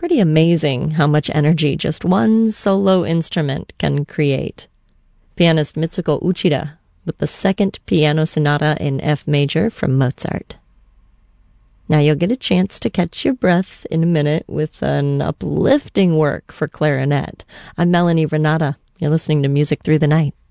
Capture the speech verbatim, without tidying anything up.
Pretty amazing how much energy just one solo instrument can create. Pianist Mitsuko Uchida with the Second Piano Sonata in F major from Mozart. Now you'll get a chance to catch your breath in a minute with an uplifting work for clarinet. I'm Melanie Renata. You're listening to Music Through the Night.